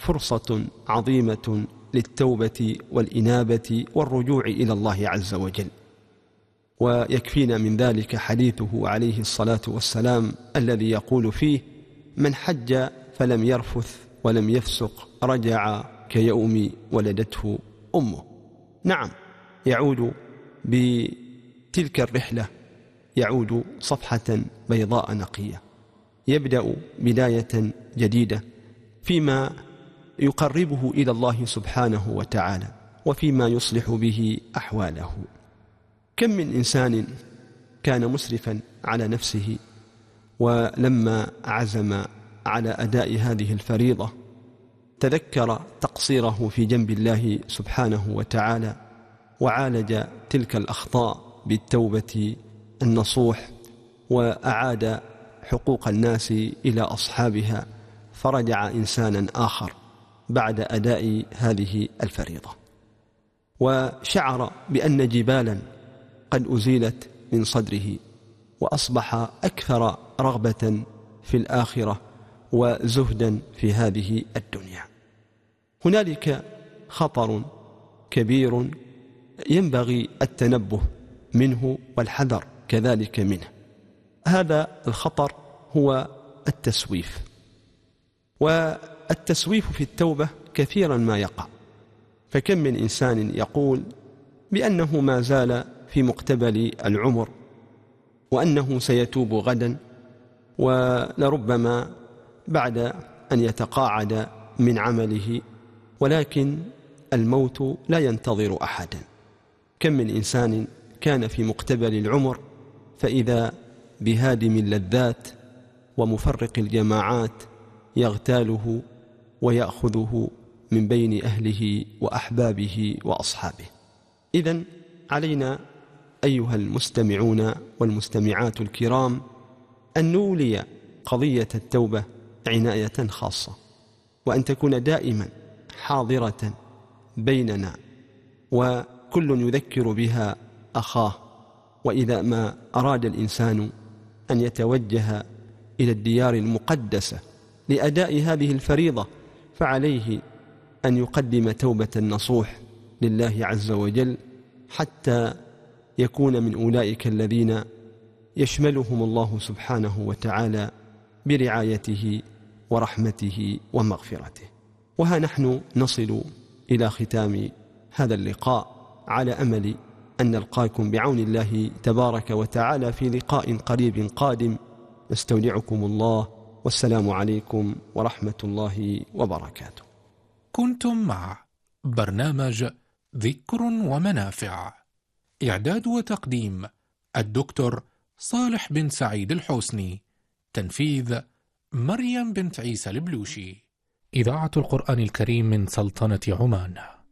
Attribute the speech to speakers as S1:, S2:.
S1: فرصة عظيمة للتوبة والإنابة والرجوع إلى الله عز وجل. ويكفينا من ذلك حديثه عليه الصلاة والسلام الذي يقول فيه: من حج فلم يرفث ولم يفسق رجع كيوم ولدته أمه. نعم، يعود بتلك الرحلة، يعود صفحة بيضاء نقية، يبدأ بداية جديدة فيما يقربه إلى الله سبحانه وتعالى وفيما يصلح به أحواله. كم من إنسان كان مسرفا على نفسه، ولما عزم على أداء هذه الفريضة تذكر تقصيره في جنب الله سبحانه وتعالى، وعالج تلك الأخطاء بالتوبة النصوح، وأعاد حقوق الناس إلى أصحابها، فرجع إنسانا آخر بعد أداء هذه الفريضة، وشعر بأن جبالا قد أزيلت من صدره، وأصبح أكثر رغبة في الآخرة وزهدا في هذه الدنيا. هنالك خطر كبير ينبغي التنبه منه والحذر كذلك منه. هذا الخطر هو التسويف. والتسويف في التوبة كثيرا ما يقع، فكم من إنسان يقول بأنه ما زال في مقتبل العمر، وأنه سيتوب غدا، ولربما بعد أن يتقاعد من عمله، ولكن الموت لا ينتظر أحدا. كم من إنسان كان في مقتبل العمر فإذا بهادم اللذات ومفرق الجماعات يغتاله ويأخذه من بين أهله وأحبابه وأصحابه. إذن علينا أيها المستمعون والمستمعات الكرام أن نولي قضية التوبة عناية خاصة، وأن تكون دائما حاضرة بيننا، وكل يذكر بها أخاه. وإذا ما أراد الإنسان أن يتوجه إلى الديار المقدسة لأداء هذه الفريضة فعليه أن يقدم توبة النصوح لله عز وجل، حتى يكون من أولئك الذين يشملهم الله سبحانه وتعالى برعايته ورحمته ومغفرته. وها نحن نصل إلى ختام هذا اللقاء، على أمل أن نلقاكم بعون الله تبارك وتعالى في لقاء قريب قادم. نستودعكم الله، والسلام عليكم ورحمة الله وبركاته.
S2: كنتم مع برنامج ذكر ومنافع، إعداد وتقديم الدكتور صالح بن سعيد الحوسني، تنفيذ مريم بنت عيسى البلوشي، إذاعة القرآن الكريم من سلطنة عمان.